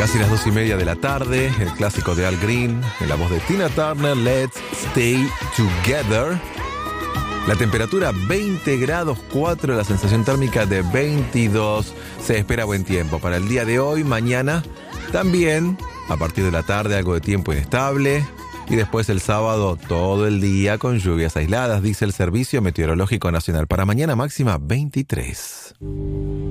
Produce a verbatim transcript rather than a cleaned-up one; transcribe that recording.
Casi las dos y media de la tarde, el clásico de Al Green, en la voz de Tina Turner, Let's Stay Together. La temperatura veinte grados cuatro, la sensación térmica de veintidós. Se espera buen tiempo para el día de hoy, mañana también, a partir de la tarde algo de tiempo inestable. Y después el sábado todo el día con lluvias aisladas, dice el Servicio Meteorológico Nacional. Para mañana máxima veintitrés.